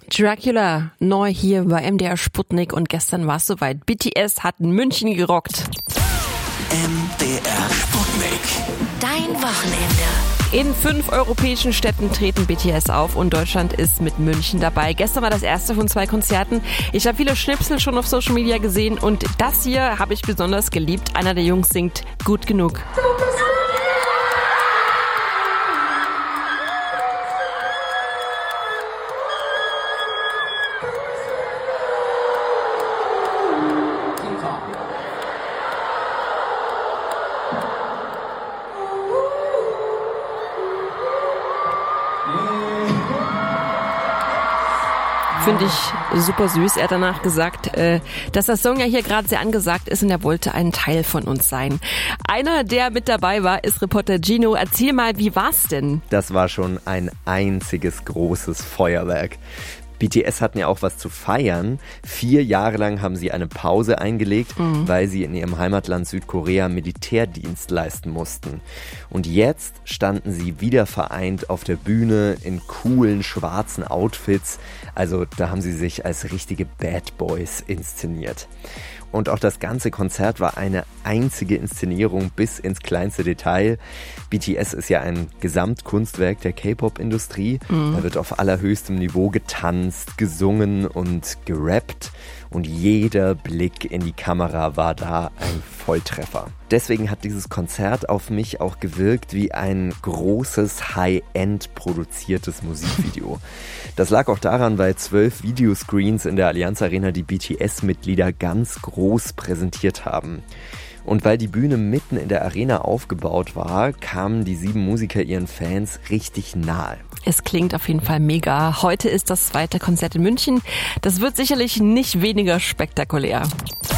Dracula, neu hier bei MDR Sputnik und gestern war es soweit. BTS hat München gerockt. MDR Sputnik. Dein Wochenende. In 5 europäischen Städten treten BTS auf und Deutschland ist mit München dabei. Gestern war das erste von 2 Konzerten. Ich habe viele Schnipsel schon auf Social Media gesehen und das hier habe ich besonders geliebt. Einer der Jungs singt Gut genug. Finde ich super süß. Er hat danach gesagt, dass der Song ja hier gerade sehr angesagt ist und er wollte ein Teil von uns sein. Einer, der mit dabei war, ist Reporter Gino. Erzähl mal, wie war's denn? Das war schon ein einziges großes Feuerwerk. BTS hatten ja auch was zu feiern. 4 Jahre lang haben sie eine Pause eingelegt, weil sie in ihrem Heimatland Südkorea Militärdienst leisten mussten. Und jetzt standen sie wieder vereint auf der Bühne in coolen schwarzen Outfits. Also da haben sie sich als richtige Bad Boys inszeniert. Und auch das ganze Konzert war eine einzige Inszenierung bis ins kleinste Detail. BTS ist ja ein Gesamtkunstwerk der K-Pop-Industrie. Da wird auf allerhöchstem Niveau getanzt, gesungen und gerappt. Und jeder Blick in die Kamera war da ein Volltreffer. Deswegen hat dieses Konzert auf mich auch gewirkt wie ein großes High-End produziertes Musikvideo. Das lag auch daran, weil 12 Videoscreens in der Allianz Arena die BTS-Mitglieder ganz groß präsentiert haben. Und weil die Bühne mitten in der Arena aufgebaut war, kamen die 7 Musiker ihren Fans richtig nahe. Es klingt auf jeden Fall mega. Heute ist das 2. Konzert in München. Das wird sicherlich nicht weniger spektakulär.